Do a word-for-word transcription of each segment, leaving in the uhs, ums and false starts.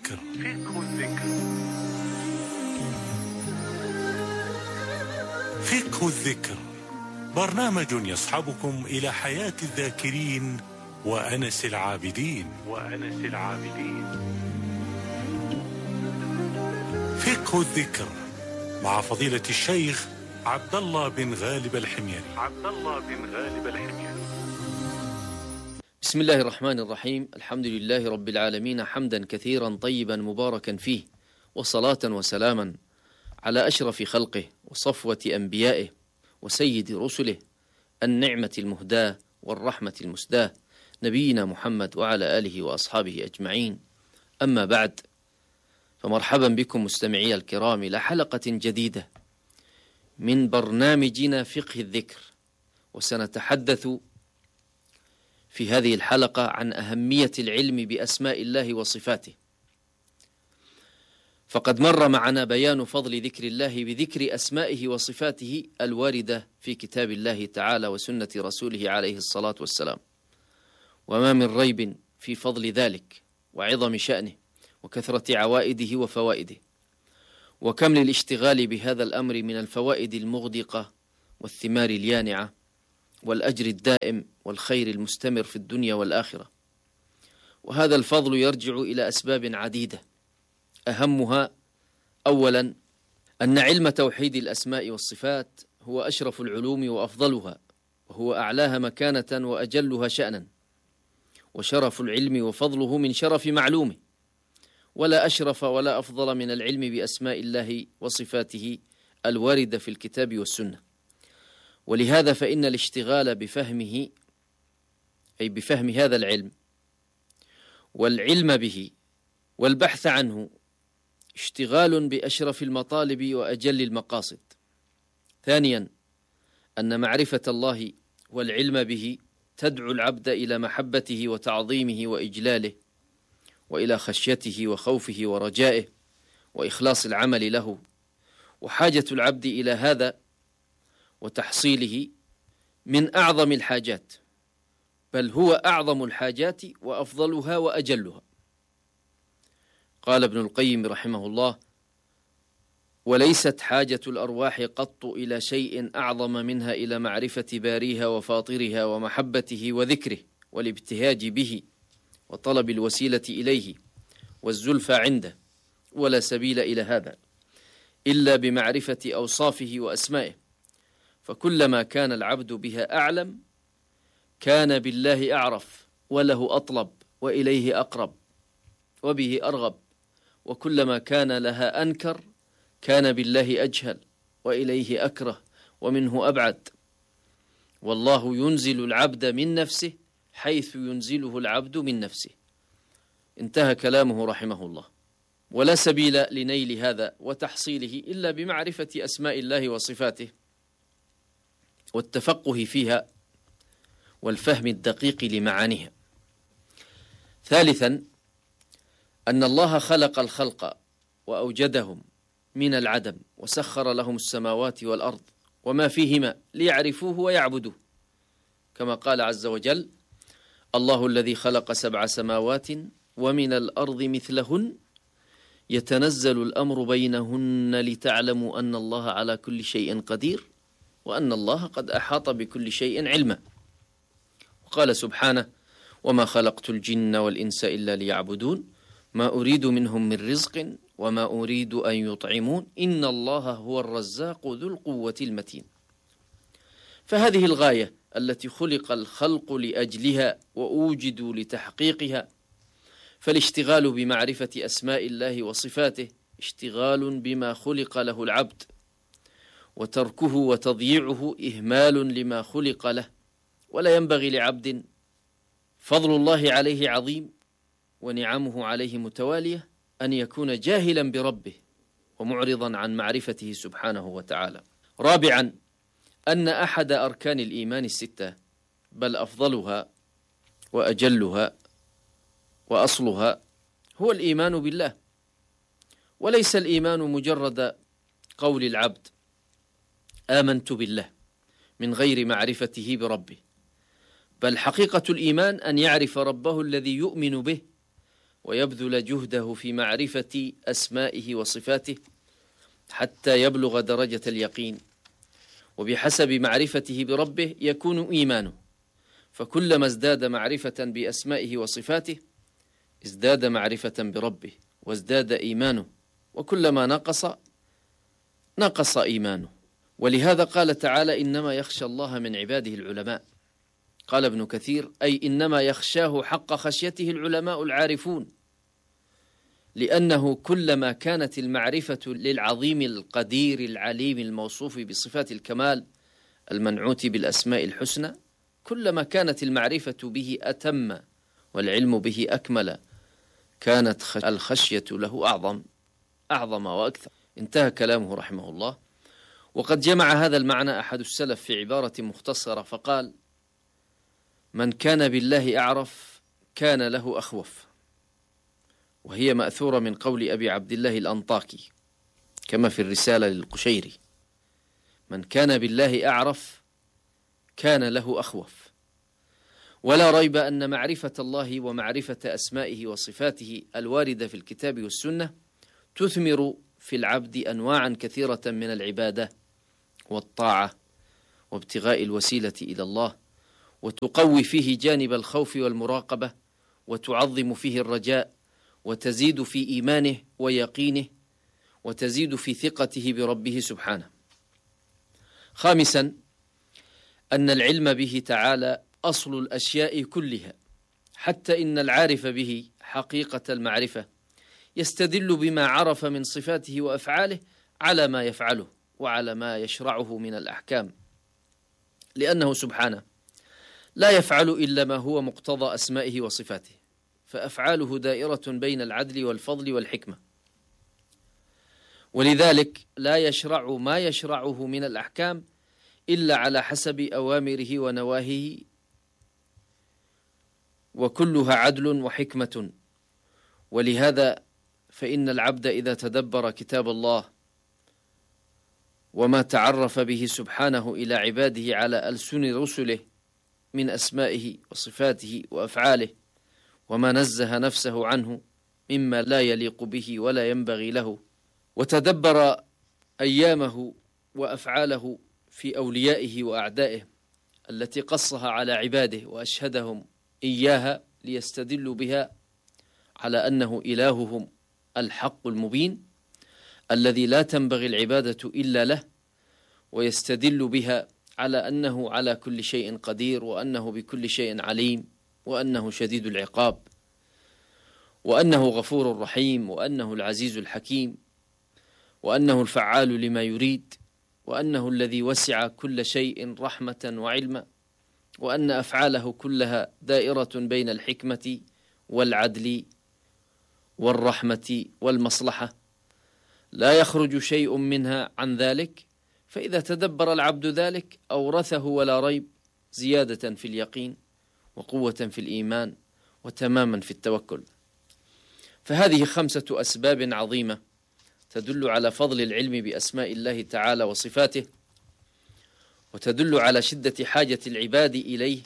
الذكر. فقه الذكر فقه الذكر برنامج يصحبكم إلى حياة الذاكرين وأنس العابدين وأنس العابدين فقه الذكر مع فضيلة الشيخ عبد الله بن غالب الحميري عبد الله بن غالب الحميري. بسم الله الرحمن الرحيم. الحمد لله رب العالمين، حمدا كثيرا طيبا مباركا فيه، وصلاة وسلاما على أشرف خلقه وصفوة أنبيائه وسيد رسله، النعمة المهداة والرحمة المسداة، نبينا محمد وعلى آله وأصحابه أجمعين. أما بعد، فمرحبا بكم مستمعي الكرام إلى حلقة جديدة من برنامجنا فقه الذكر، وسنتحدث في هذه الحلقة عن أهمية العلم بأسماء الله وصفاته. فقد مر معنا بيان فضل ذكر الله بذكر أسمائه وصفاته الواردة في كتاب الله تعالى وسنة رسوله عليه الصلاة والسلام، وما من ريب في فضل ذلك وعظم شأنه وكثرة عوائده وفوائده، وكم للاشتغال بهذا الأمر من الفوائد المغدقة والثمار اليانعة والأجر الدائم والخير المستمر في الدنيا والآخرة. وهذا الفضل يرجع إلى أسباب عديدة، أهمها أولا أن علم توحيد الأسماء والصفات هو أشرف العلوم وأفضلها، وهو أعلاها مكانة وأجلها شأنا، وشرف العلم وفضله من شرف معلومه، ولا أشرف ولا أفضل من العلم بأسماء الله وصفاته الواردة في الكتاب والسنة. ولهذا فإن الاشتغال بفهمه، أي بفهم هذا العلم والعلم به والبحث عنه، اشتغال بأشرف المطالب وأجل المقاصد. ثانيا، أن معرفة الله والعلم به تدعو العبد إلى محبته وتعظيمه وإجلاله، وإلى خشيته وخوفه ورجائه وإخلاص العمل له. وحاجة العبد إلى هذا وتحصيله من أعظم الحاجات، بل هو أعظم الحاجات وأفضلها وأجلها. قال ابن القيم رحمه الله: وليست حاجة الأرواح قط إلى شيء أعظم منها إلى معرفة باريها وفاطرها ومحبته وذكره والابتهاج به وطلب الوسيلة إليه والزلفى عنده، ولا سبيل إلى هذا إلا بمعرفة أوصافه وأسمائه. فكلما كان العبد بها أعلم كان بالله أعرف، وله أطلب، وإليه أقرب، وبه أرغب. وكلما كان لها أنكر كان بالله أجهل، وإليه أكره، ومنه أبعد. والله ينزل العبد من نفسه حيث ينزله العبد من نفسه. انتهى كلامه رحمه الله. ولا سبيل لنيل هذا وتحصيله إلا بمعرفة أسماء الله وصفاته والتفقه فيها والفهم الدقيق لمعانيها. ثالثا، أن الله خلق الخلق وأوجدهم من العدم، وسخر لهم السماوات والأرض وما فيهما ليعرفوه ويعبدوه، كما قال عز وجل: الله الذي خلق سبع سماوات ومن الأرض مثلهن يتنزل الأمر بينهن لتعلموا أن الله على كل شيء قدير وأن الله قد أحاط بكل شيء علما. وقال سبحانه: وما خلقت الجن والإنس إلا ليعبدون ما أريد منهم من رزق وما أريد أن يطعمون إن الله هو الرزاق ذو القوة المتين. فهذه الغاية التي خلق الخلق لأجلها وأوجدوا لتحقيقها. فالاشتغال بمعرفة أسماء الله وصفاته اشتغال بما خلق له العبد، وتركه وتضييعه إهمال لما خلق له. ولا ينبغي لعبد فضل الله عليه عظيم ونعمه عليه متوالية أن يكون جاهلا بربه ومعرضا عن معرفته سبحانه وتعالى. رابعا، أن أحد أركان الإيمان الستة، بل أفضلها وأجلها وأصلها، هو الإيمان بالله. وليس الإيمان مجرد قول العبد آمنت بالله من غير معرفته بربه، بل حقيقة الإيمان أن يعرف ربه الذي يؤمن به ويبذل جهده في معرفة أسمائه وصفاته حتى يبلغ درجة اليقين، وبحسب معرفته بربه يكون إيمانه، فكلما ازداد معرفة بأسمائه وصفاته ازداد معرفة بربه وازداد إيمانه، وكلما نقص نقص إيمانه. ولهذا قال تعالى: إنما يخشى الله من عباده العلماء. قال ابن كثير: أي إنما يخشاه حق خشيته العلماء العارفون، لأنه كلما كانت المعرفة للعظيم القدير العليم الموصوف بصفات الكمال المنعوت بالأسماء الحسنى، كلما كانت المعرفة به أتم والعلم به أكمل، كانت الخشية له أعظم أعظم وأكثر. انتهى كلامه رحمه الله. وقد جمع هذا المعنى أحد السلف في عبارة مختصرة فقال: من كان بالله أعرف كان له أخوف. وهي مأثورة من قول أبي عبد الله الأنطاكي كما في الرسالة للقشيري: من كان بالله أعرف كان له أخوف. ولا ريب أن معرفة الله ومعرفة أسمائه وصفاته الواردة في الكتاب والسنة تثمر في العبد أنواعا كثيرة من العبادة والطاعة وابتغاء الوسيلة إلى الله، وتقوي فيه جانب الخوف والمراقبة، وتعظم فيه الرجاء، وتزيد في إيمانه ويقينه، وتزيد في ثقته بربه سبحانه. خامسا، أن العلم به تعالى أصل الأشياء كلها، حتى إن العارف به حقيقة المعرفة يستدل بما عرف من صفاته وأفعاله على ما يفعله وعلى ما يشرعه من الأحكام، لأنه سبحانه لا يفعل إلا ما هو مقتضى أسمائه وصفاته، فأفعاله دائرة بين العدل والفضل والحكمة، ولذلك لا يشرع ما يشرعه من الأحكام إلا على حسب أوامره ونواهيه، وكلها عدل وحكمة. ولهذا فإن العبد إذا تدبر كتاب الله وما تعرف به سبحانه إلى عباده على ألسن رسله من أسمائه وصفاته وأفعاله، وما نزه نفسه عنه مما لا يليق به ولا ينبغي له، وتدبر أيامه وأفعاله في أوليائه وأعدائه التي قصها على عباده وأشهدهم إياها ليستدلوا بها على أنه إلههم الحق المبين الذي لا تنبغي العبادة إلا له، ويستدل بها على أنه على كل شيء قدير، وأنه بكل شيء عليم، وأنه شديد العقاب، وأنه غفور رحيم، وأنه العزيز الحكيم، وأنه الفعال لما يريد، وأنه الذي وسع كل شيء رحمة وعلما، وأن أفعاله كلها دائرة بين الحكمة والعدل والرحمة والمصلحة، لا يخرج شيء منها عن ذلك. فإذا تدبر العبد ذلك أورثه ولا ريب زيادة في اليقين وقوة في الإيمان وتماما في التوكل. فهذه خمسة أسباب عظيمة تدل على فضل العلم بأسماء الله تعالى وصفاته، وتدل على شدة حاجة العباد إليه،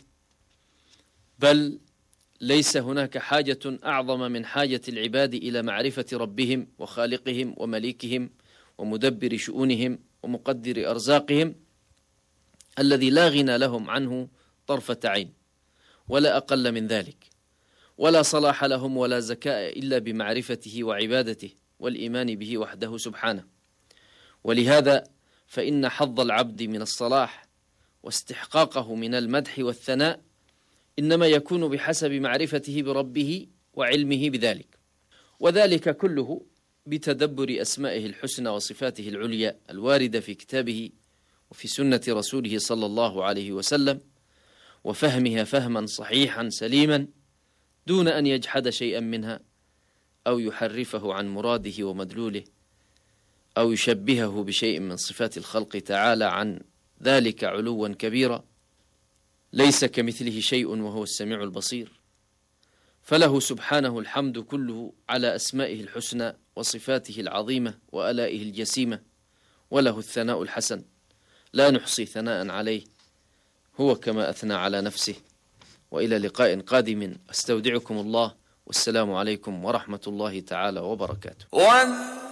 بل ليس هناك حاجة أعظم من حاجة العباد إلى معرفة ربهم وخالقهم ومليكهم ومدبر شؤونهم ومقدر أرزاقهم الذي لا غنى لهم عنه طرفة عين ولا أقل من ذلك، ولا صلاح لهم ولا زكاء إلا بمعرفته وعبادته والإيمان به وحده سبحانه. ولهذا فإن حظ العبد من الصلاح واستحقاقه من المدح والثناء إنما يكون بحسب معرفته بربه وعلمه بذلك، وذلك كله بتدبر أسمائه الحسنى وصفاته العليا الواردة في كتابه وفي سنة رسوله صلى الله عليه وسلم، وفهمها فهما صحيحا سليما دون أن يجحد شيئا منها أو يحرفه عن مراده ومدلوله أو يشبهه بشيء من صفات الخلق تعالى عن ذلك علوا كبيرا. ليس كمثله شيء وهو السميع البصير، فله سبحانه الحمد كله على أسمائه الحسنى وصفاته العظيمة وآلائه الجسيمة، وله الثناء الحسن لا نحصي ثناء عليه، هو كما أثنى على نفسه. وإلى لقاء قادم، أستودعكم الله والسلام عليكم ورحمة الله تعالى وبركاته.